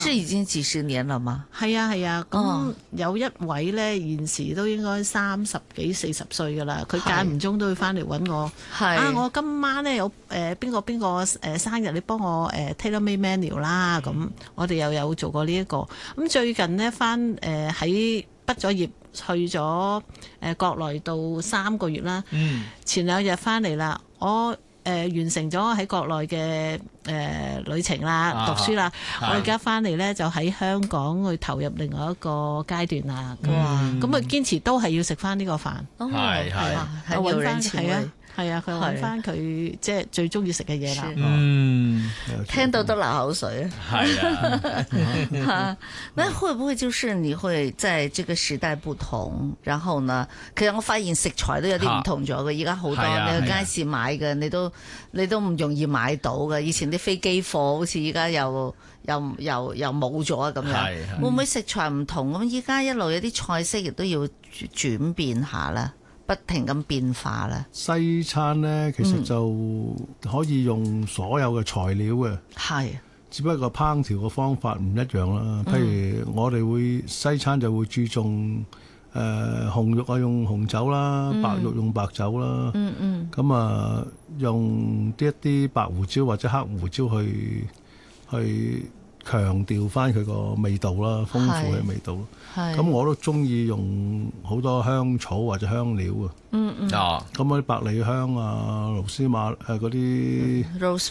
是已經幾十年了嗎？ 係啊係啊，咁有一位咧現時都應該30幾40歲噶啦，佢間唔中都會翻嚟揾我。啊，我今晚咧有邊個生日，你幫我tailor made menu 啦。咁我哋又有做過呢一個。咁最近呢，翻喺畢咗業去咗國內到3個月啦。前2日翻嚟啦，我完成咗喺國內嘅旅程啦，讀書啦。我而家翻嚟呢，就喺香港去投入另外一個階段啦。咁啊堅持都係要食翻呢個飯。 係我揾翻係啊，佢揾翻佢即係最中意食嘅嘢啦。 聽到都流口水。 係啊。 那會不會就是你會在這個時代不同，然後呢？其實我發現食材都有啲唔同咗嘅。而家好多你去街市買嘅，你都唔容易買到嘅。以前啲飛機貨好似而家又冇咗咁樣。會唔會食材唔同咁？依家一路有啲菜式亦都要轉變下啦。不停咁變化啦。 西餐呢，其實就可以用所有嘅材料嘅， 係， 只不過烹調嘅方法唔一樣啦。譬如我哋會西餐就會注重紅肉啊用紅酒啦，白肉用白酒啦，咁啊用一啲白胡椒或者黑胡椒去強調翻佢個味道啦，豐富嘅味道。咁我都中意用好多香草或者香料啊。咁嗰啲百里香啊、勞斯瑪嗰啲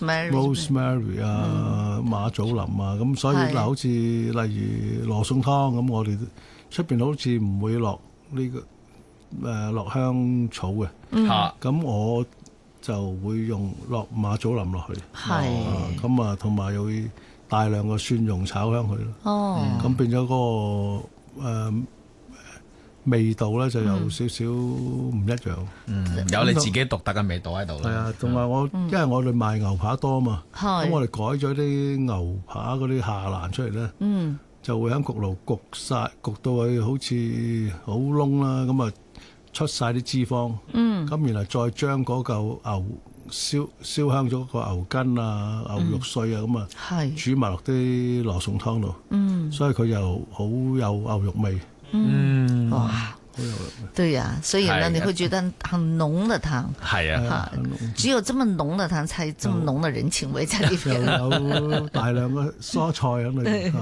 rosemary 啊、馬祖林啊，咁所以嗱，好似例如羅宋湯咁，我哋出邊好似唔會落呢個落香草嘅。咁我就會用落馬祖林落去。咁啊，同埋又會大量嘅蒜蓉炒香佢咯。咁變咗嗰個味道咧就有少少唔一樣。 有你自己獨特嘅味道喺度。 係啊，同埋因為我哋賣牛扒多嘛，咁我哋改咗啲牛扒嗰啲下欄出嚟咧，就會喺焗爐焗到佢好似好燶啦，咁啊出晒啲脂肪。咁然後再將嗰嚿牛燒香咗個牛筋啊、牛肉碎啊，咁啊煮埋落啲羅宋湯度，所以佢又好有牛肉味。 哇，好有味。對呀，所以呢，你會覺得很濃的湯。係啊，只有這麼濃的湯，才這麼濃的人情味在裏邊。 有大量嘅蔬菜喺裏邊。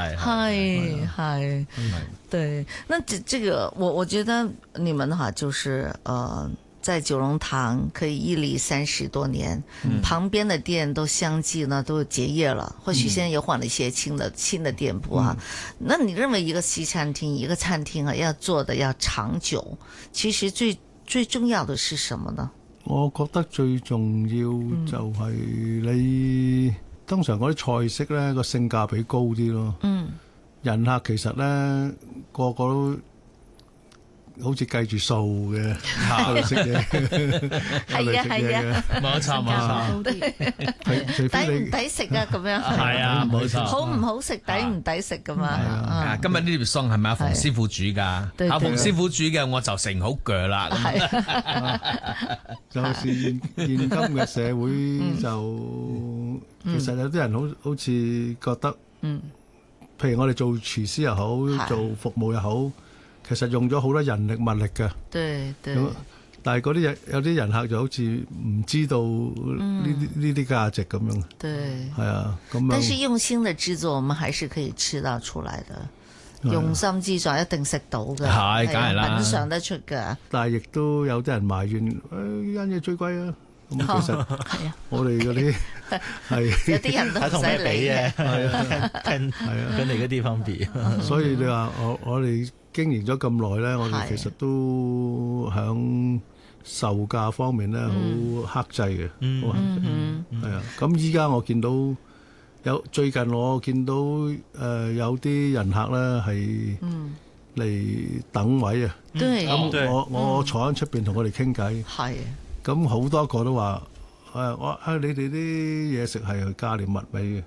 係，對。那這個我覺得你們的話就是在九龍塘可以屹立30多年，旁邊的店都相繼呢都結業了，或許現在又換了一些新的店鋪啊。那你認為一個西餐廳、一個餐廳啊，要做的要長久，其實最重要的是什麼呢？ 我覺得最重要就係你通常嗰啲菜式呢個性價比高啲咯。人客其實呢個個都好似計住數嘅，喺度食嘢， 係啊， 冇錯， 除非你抵食啊咁樣， 係啊，冇錯， 好唔好食，抵唔抵食噶嘛？ 今日呢碟餸係咪阿馮師傅煮㗎？阿馮師傅煮嘅我就成好鋸啦。 就是現今嘅社會就其實有啲人好似覺得，譬如我哋做廚師又好，做服務又好。其實用咗好多人力物力嘅， 對， 但係嗰啲有啲人客就好似唔知道呢啲價值咁樣。 對， 係啊，咁。 但是用心的製作，我們還是可以吃到出來的。用心之作一定食到嘅， 係梗係啦， 品嚐得出嘅。 但係亦都有啲人埋怨，呢間嘢最貴啊！咁其實我哋嗰啲係有啲人都唔使理嘅， 跟你嗰啲方便。 所以你話我哋經營咗咁耐咧，我哋其實都響售價方面咧好克制嘅，好克制。係啊，咁依家我見到最近我見到有啲人客咧係嚟等位啊。咁我坐喺出邊同佢哋傾偈。係。咁好多個都話你哋啲嘢食係價廉物美嘅。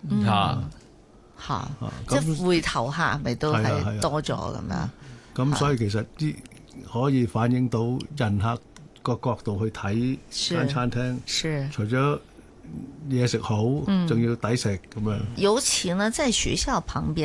即係回頭客咪都係多咗咁樣。 咁所以其實啲可以反映到人客個角度去睇間餐廳，除咗嘢食好，仲要抵食咁樣。 尤其呢，在學校旁邊。